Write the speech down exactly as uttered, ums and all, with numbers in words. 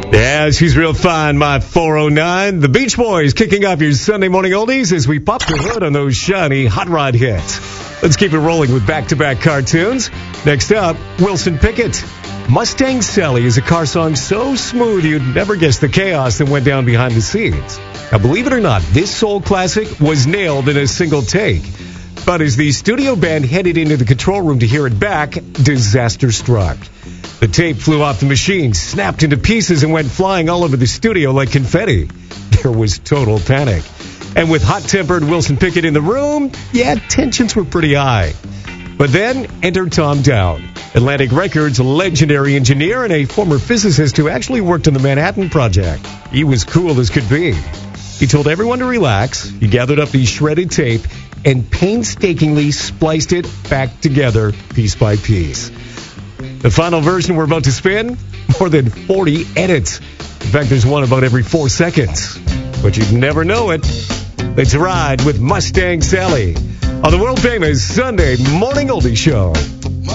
Yeah, she's real fine, my four oh nine. The Beach Boys kicking off your Sunday morning oldies as we pop the hood on those shiny hot rod hits. Let's keep it rolling with back-to-back cartoons. Next up, Wilson Pickett. Mustang Sally is a car song so smooth you'd never guess the chaos that went down behind the scenes. Now, believe it or not, this soul classic was nailed in a single take. But as the studio band headed into the control room to hear it back, disaster struck. The tape flew off the machine, snapped into pieces, and went flying all over the studio like confetti. There was total panic. And with hot-tempered Wilson Pickett in the room, yeah, tensions were pretty high. But then, enter Tom Dowd, Atlantic Records' legendary engineer and a former physicist who actually worked on the Manhattan Project. He was cool as could be. He told everyone to relax. He gathered up the shredded tape and painstakingly spliced it back together piece by piece. The final version we're about to spin, more than forty edits. In fact, there's one about every four seconds. But you'd never know it. Let's ride with Mustang Sally on the world-famous Sunday Morning Oldie Show.